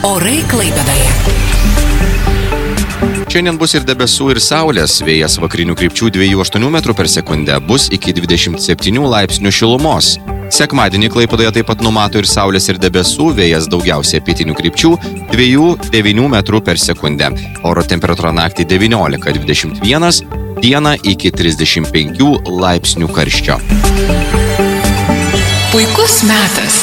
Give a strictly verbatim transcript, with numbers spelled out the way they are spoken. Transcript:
Orai Klaipėdoje. Šiandien bus ir debesų, ir saulės. Vėjas vakarinių krypčių dviejų aštuonių metrų per sekundę, bus iki dvidešimt septynių laipsnių šilumos. Sekmadienį Klaipėdoje taip pat numato ir saulės, ir debesų, vėjas daugiausiai pietinių krypčių dviejų devynių metrų per sekundę. Oro temperatūra naktį devyniolika dvidešimt vienas, dieną iki trisdešimt penkių laipsnių karščio. Puikus metas.